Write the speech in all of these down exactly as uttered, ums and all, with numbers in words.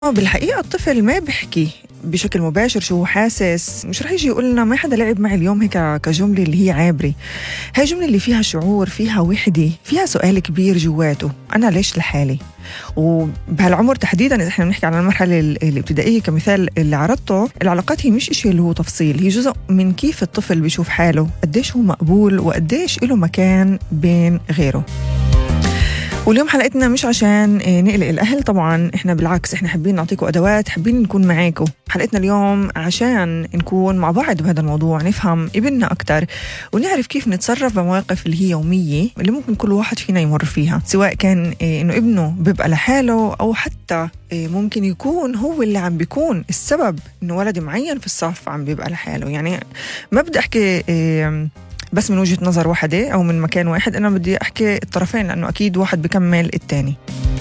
بالحقيقة الطفل ما بيحكي بشكل مباشر شو هو حاسس، مش رح يجي يقول لنا ما حدا لعب معي اليوم هيك كجملة اللي هي عابرة. هاي جملة اللي فيها شعور، فيها وحدة، فيها سؤال كبير جواته، أنا ليش لحالي؟ وبهالعمر تحديدا إذا إحنا بنحكي عن المرحلة الابتدائية كمثال اللي عرضته، العلاقات هي مش إشي اللي هو تفصيل، هي جزء من كيف الطفل بيشوف حاله، قديش هو مقبول وقديش له مكان بين غيره. واليوم حلقتنا مش عشان نقلق الأهل، طبعا إحنا بالعكس إحنا حابين نعطيكم أدوات، حابين نكون معاكم. حلقتنا اليوم عشان نكون مع بعض بهذا الموضوع، نفهم ابننا أكتر ونعرف كيف نتصرف بمواقف اللي هي يومية اللي ممكن كل واحد فينا يمر فيها، سواء كان إنه ابنه بيبقى لحاله أو حتى ممكن يكون هو اللي عم بيكون السبب إنه ولد معين في الصف عم بيبقى لحاله. يعني ما بدي أحكي بس من وجهة نظر واحدة أو من مكان واحد، أنا بدي أحكي الطرفين لأنه أكيد واحد بكمل التاني.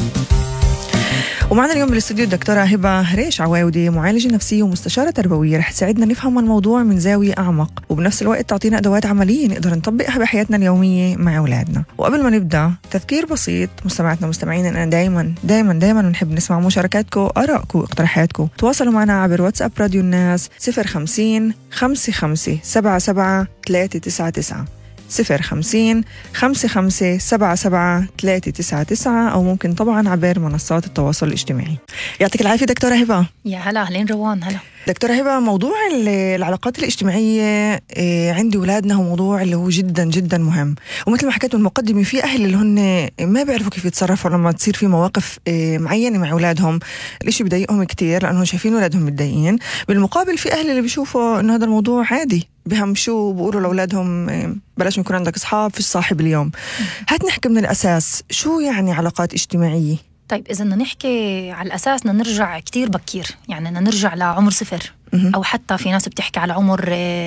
ومعنا اليوم بالاستوديو الدكتورة هبة هريش عواودي، معالجة نفسية ومستشارة تربوية، رح تساعدنا نفهم الموضوع من زاوية أعمق وبنفس الوقت تعطينا أدوات عملية نقدر نطبقها بحياتنا اليومية مع أولادنا. وقبل ما نبدأ تذكير بسيط مستمعاتنا ومستمعين، أنا دايما دايما دايما نحب نسمع مشاركاتكم، آرائكم واقتراحاتكم. تواصلوا معنا عبر واتساب راديو الناس صفر خمسين خمسة خمسة سبعة سبعة ثلاثة تسعة تسعة صفر خمسين خمسة خمسة سبعة سبعة ثلاثة تسعة تسعة، أو ممكن طبعا عبر منصات التواصل الاجتماعي. يعطيك العافية دكتورة هبة. يا هلا، أهلين روان. هلا دكتورة هبة، موضوع العلاقات الاجتماعية عندي ولادنا هو موضوع اللي هو جدا جدا مهم، ومثل ما حكيت بالمقدمة في أهل اللي هن ما بيعرفوا كيف يتصرفوا لما تصير في مواقف معينة مع أولادهم، الاشي بضايقهم كتير لأنهم شايفين أولادهم متضايقين. بالمقابل في أهل اللي بيشوفوا إنه هذا الموضوع عادي، بهمشوا بيقولوا لأولادهم بلاش يكون عندك أصحاب، في الصاحب اليوم. هات نحكي من الأساس، شو يعني علاقات اجتماعية؟ طيب إذا بدنا نحكي على الأساس بدنا نرجع كتير بكير، يعني بدنا نرجع لعمر صفر، أو حتى في ناس بتحكي على عمر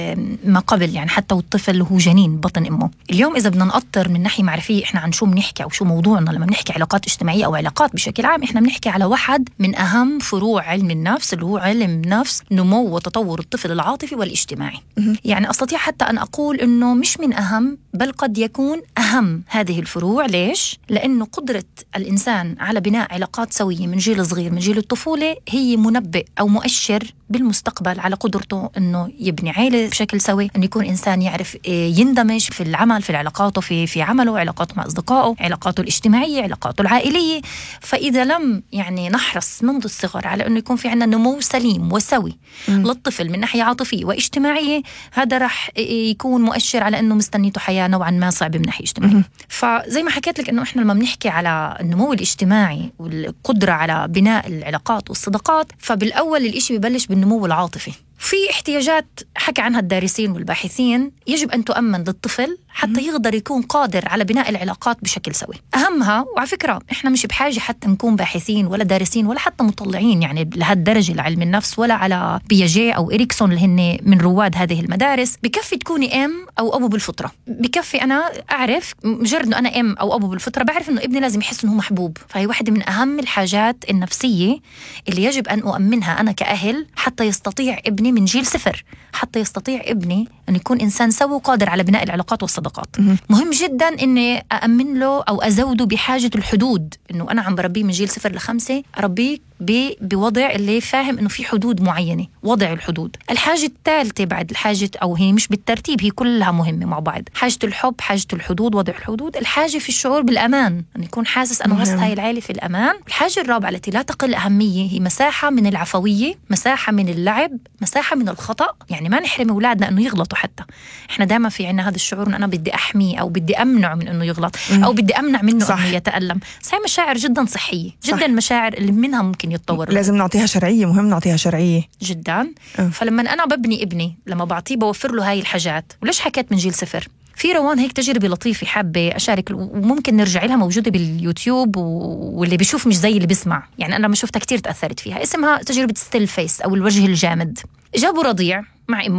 ما قبل، يعني حتى والطفل هو جنين بطن أمه. اليوم إذا بدنا نقطر من ناحية معرفية إحنا عن شو بنحكي أو شو موضوعنا لما بنحكي علاقات اجتماعية أو علاقات بشكل عام، إحنا بنحكي على واحد من أهم فروع علم النفس اللي هو علم نفس نمو وتطور الطفل العاطفي والاجتماعي. يعني أستطيع حتى أن أقول إنه مش من أهم، بل قد يكون أهم هذه الفروع. ليش؟ لأنه قدرة الإنسان على بناء علاقات سوية من جيل صغير، من جيل الطفولة، هي منبئ أو مؤشر بالمستقبل على قدرته أنه يبني عائلة بشكل سوي، أنه يكون إنسان يعرف يندمج في العمل، في العلاقات، في في عمله، علاقاته مع أصدقائه، علاقاته الاجتماعية، علاقاته العائلية. فإذا لم يعني نحرص منذ الصغر على أنه يكون في عنا نمو سليم وسوي م. للطفل من ناحية عاطفية واجتماعية، هذا رح يكون مؤشر على أنه مستنيته حياة نوعا ما صعبة من ناحية اجتماعية. م. فزي ما حكيت لك أنه إحنا لما بنحكي على النمو الاجتماعي والقدرة على بناء العلاقات والصداقات، فبالأول الإشي ببلش بالنمو العاطفي. في احتياجات حكى عنها الدارسين والباحثين يجب أن تؤمن للطفل حتى يقدر يكون قادر على بناء العلاقات بشكل سوي. أهمها، وعلى فكرة إحنا مش بحاجة حتى نكون باحثين ولا دارسين ولا حتى مطلعين يعني لهالدرجة لعلم النفس ولا على بياجي أو إريكسون اللي هن من رواد هذه المدارس. بكفي تكوني أم أو أبو بالفطرة، بكفي أنا أعرف مجرد أنه أنا أم أو أبو بالفطرة بعرف أنه ابني لازم يحس أنه محبوب. فهي واحدة من أهم الحاجات النفسية اللي يجب أن أؤمنها أنا كأهل حتى يستطيع ابني من جيل صفر، حتى يستطيع ابني أن يكون إنسان سوي وقادر على بناء العلاقات والصداقات. مهم جدا أني أأمن له أو أزوده بحاجة الحدود، أنه أنا عم بربيه من جيل صفر لخمسة، أربيه بوضع اللي فاهم أنه في حدود معينة، وضع الحدود. الحاجة الثالثة بعد الحاجة، أو هي مش بالترتيب، هي كلها مهمة مع بعض، حاجة الحب، حاجة الحدود، وضع الحدود، الحاجة في الشعور بالأمان، أن يكون حاسس أنه وسط هاي العائلة في الأمان. الحاجة الرابعة التي لا تقل أهمية هي مساحة من العفوية، مساحة من اللعب، مساحة من الخطأ. يعني ما نحرم أولادنا أنه يغلطوا، حتى إحنا دائما في عنا هذا الشعور أن أنا بدي أحميه أو بدي أمنعه من أنه يغلط أو بدي أمنع منه صح. أنه يتألم. هاي مشاعر جدا صحية جدا، صح. مشاعر اللي منها ممكن يتطور، لازم نعطيها شرعية، مهم نعطيها شرعية جدا. أه. فلما أنا ببني ابني، لما بعطيه بوفر له هاي الحاجات. وليش حكيت من جيل صفر؟ في روان هيك تجربة لطيفة حابة أشارك، وممكن نرجع لها، موجودة باليوتيوب، واللي بيشوف مش زي اللي بيسمع. يعني أنا لما شفتها كتير تأثرت فيها. اسمها تجربة ستيل فيس أو الوجه الجامد. جابوا رضيع مع أمه،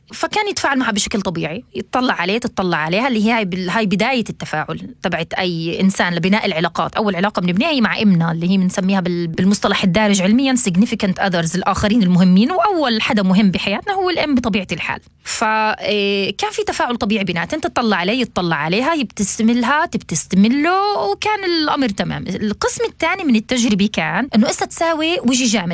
فكان يتفاعل معها بشكل طبيعي، يتطلع عليه تتطلع عليها، اللي هي هاي بداية التفاعل تبعت أي إنسان لبناء العلاقات. أول علاقة بنبنيها هي مع إمنا، اللي هي بنسميها بالمصطلح الدارج علميا significant others، الآخرين المهمين، وأول حدا مهم بحياتنا هو الأم بطبيعة الحال. فكان في تفاعل طبيعي بيناتهم، تطلع عليه يتطلع عليها، يبتسملها تبتسمله، وكان الأمر تمام. القسم الثاني من التجربة كان إنه قصة تساوي وجه جامد.